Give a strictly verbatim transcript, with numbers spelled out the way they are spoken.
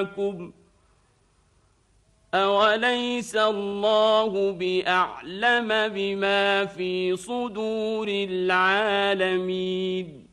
معكم أوليس الله بأعلم بما في صدور العالمين